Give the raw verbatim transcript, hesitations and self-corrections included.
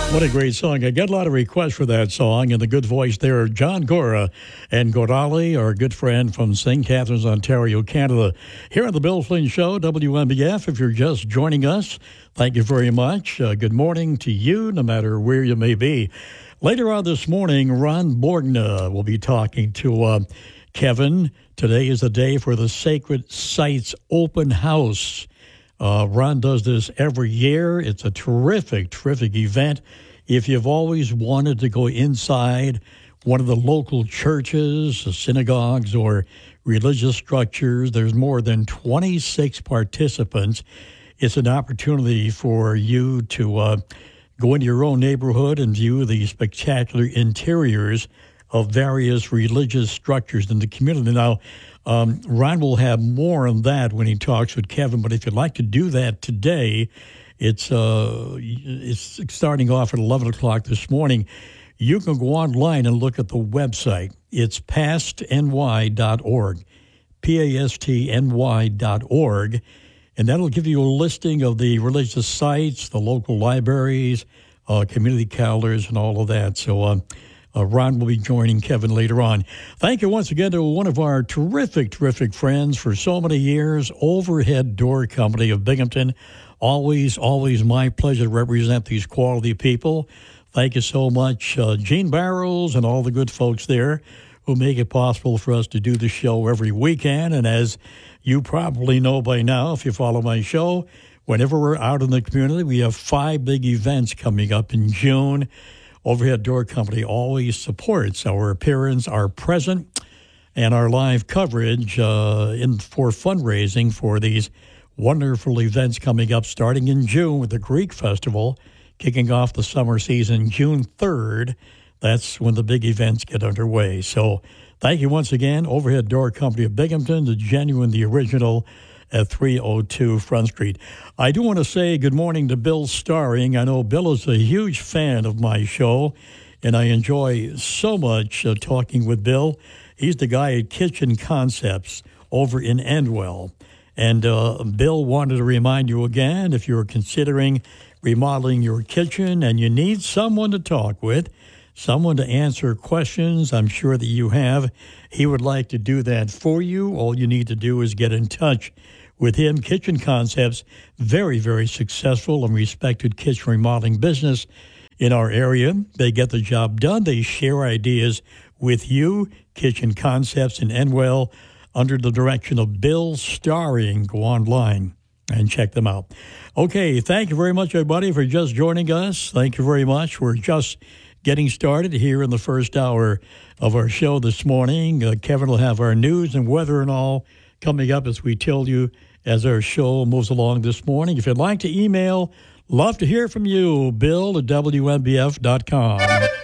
What a great song. I get a lot of requests for that song, and the good voice there, John Gora and Gorali, our good friend from Saint Catharines, Ontario, Canada. Here on the Bill Flynn Show, W M B F, if you're just joining us, thank you very much. Uh, good morning to you, no matter where you may be. Later on this morning, Ron Borgna will be talking to uh, Kevin. Today is the day for the Sacred Sites Open House. Uh, Ron does this every year. It's a terrific, terrific event. If you've always wanted to go inside one of the local churches, synagogues, or religious structures, there's more than twenty-six participants. It's an opportunity for you to uh, go into your own neighborhood and view the spectacular interiors of various religious structures in the community. Now, Um, Ron will have more on that when he talks with Kevin, but if you'd like to do that today, it's uh, it's starting off at eleven o'clock this morning. You can go online and look at the website. It's past n y dot org, P A S T N Y dot org, and that'll give you a listing of the religious sites, the local libraries, uh, community calendars, and all of that. So, uh, Uh, Ron will be joining Kevin later on. Thank you once again to one of our terrific, terrific friends for so many years, Overhead Door Company of Binghamton. Always, always my pleasure to represent these quality people. Thank you so much, uh, Gene Barrows and all the good folks there who make it possible for us to do the show every weekend. And as you probably know by now, if you follow my show, whenever we're out in the community, we have five big events coming up in June. Overhead Door Company always supports our appearance, our present, and our live coverage uh, in for fundraising for these wonderful events coming up starting in June with the Greek Festival, kicking off the summer season June third. That's when the big events get underway. So thank you once again, Overhead Door Company of Binghamton, the genuine, the original, at three oh two Front Street. I do want to say good morning to Bill Starring. I know Bill is a huge fan of my show, and I enjoy so much uh, talking with Bill. He's the guy at Kitchen Concepts over in Endwell. And uh, Bill wanted to remind you again, if you're considering remodeling your kitchen and you need someone to talk with, someone to answer questions I'm sure that you have, he would like to do that for you. All you need to do is get in touch with him. Kitchen Concepts, very, very successful and respected kitchen remodeling business in our area. They get the job done. They share ideas with you. Kitchen Concepts in Endwell, under the direction of Bill Starring. Go online and check them out. Okay, thank you very much, everybody, for just joining us. Thank you very much. We're just getting started here in the first hour of our show this morning. Uh, Kevin will have our news and weather and all coming up, as we tell you, as our show moves along this morning. If you'd like to email, love to hear from you. Bill at W M B F dot com.